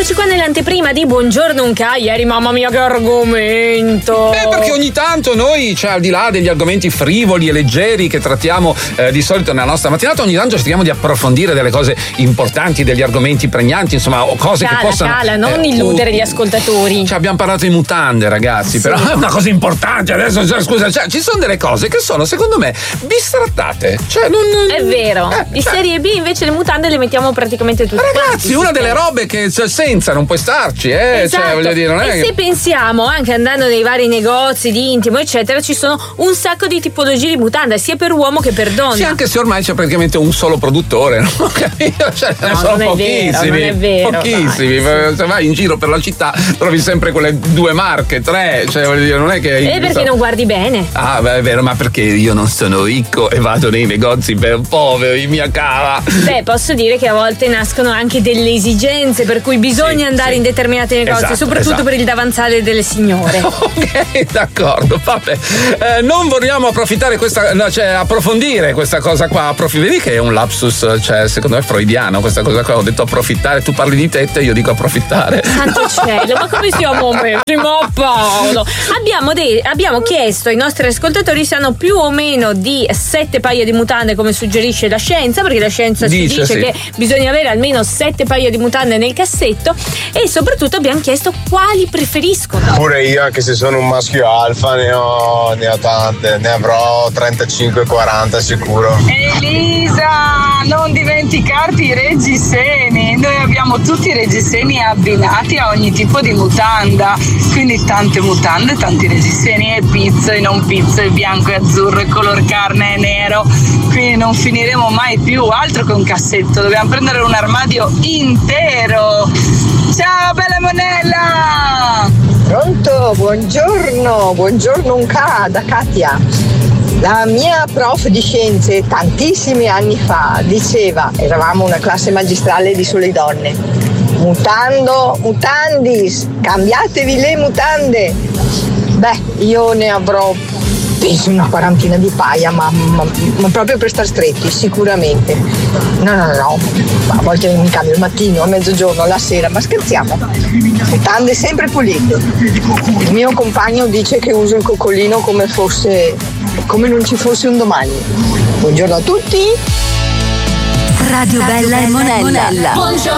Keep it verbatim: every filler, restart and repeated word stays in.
Eccoci qua nell'anteprima di Buongiorno Unca. Ieri, mamma mia, che argomento! Beh, perché ogni tanto noi, cioè, al di là degli argomenti frivoli e leggeri che trattiamo eh, di solito nella nostra mattinata, ogni tanto cerchiamo di approfondire delle cose importanti, degli argomenti pregnanti, insomma, o cose cala, che possano. Cala, non eh, illudere uh, gli ascoltatori. Cioè, abbiamo parlato di mutande, ragazzi, sì. Però è una cosa importante. Adesso, cioè, scusa, cioè, ci sono delle cose che sono, secondo me, bistrattate. Cioè, non. È vero. Eh, di cioè, serie B invece le mutande le mettiamo praticamente tutte. Ragazzi, una delle robe che cioè, senza non puoi starci, eh? Esatto. Cioè, voglio dire, non è e che... se pensiamo, anche andando nei vari negozi di intimo, eccetera, ci sono un sacco di tipologie di mutande, sia per uomo che per donna. Sì, anche se ormai c'è praticamente un solo produttore, non ho capito? Cioè, no, sono non pochissimi. È vero, non è vero, pochissimi. vai, se vai in giro per la città trovi sempre quelle due marche, tre, cioè voglio dire, non è che. E perché non guardi bene? Ah, beh, è vero, ma perché io non sono ricco e vado nei negozi per poveri, mia cara. Beh, posso dire che a volte nascono anche delle esigenze per cui bisogna sì, andare sì. in determinati negozi, esatto, soprattutto esatto. per il davanzale delle signore. Ok, d'accordo, vabbè. Eh, non vogliamo approfittare questa, no, cioè approfondire questa cosa qua. Approf- vedi che è un lapsus, cioè, secondo me freudiano questa cosa qua. Ho detto approfittare, tu parli di tette, io dico approfittare. Santo cielo, ma come siamo messi? Ma Paolo! Abbiamo, de- abbiamo chiesto ai nostri ascoltatori se hanno più o meno di sette paia di mutande, come suggerisce la scienza, perché la scienza dice, ci dice sì. che bisogna avere almeno sette paia di mutande nel cassetto, e soprattutto abbiamo chiesto quali preferiscono. Pure io, anche se sono un maschio alfa, ne ho, ne ho tante, ne avrò trentacinque quaranta sicuro. Elisa, non dimenticarti i reggiseni. Noi abbiamo tutti i reggiseni abbinati a ogni tipo di mutanda, quindi tante mutande, tanti reggiseni, e pizzo e non pizzo, e bianco e azzurro, e color carne e nero, quindi non finiremo mai più. Altro che un cassetto, dobbiamo prendere un armadio intero. Ciao bella Monella! Pronto, buongiorno, buongiorno Unca, da Katia. La mia prof di scienze tantissimi anni fa diceva, eravamo una classe magistrale di sole donne, mutando, mutandis, cambiatevi le mutande. Beh, io ne avrò penso una quarantina di paia, ma, ma, ma proprio per star stretti, sicuramente. No, no, no, a volte mi cambio il mattino, a mezzogiorno, alla sera, ma scherziamo. Mutande sempre pulite. Il mio compagno dice che uso il coccolino come fosse, come non ci fosse un domani. Buongiorno a tutti. Radio Bella e Monella.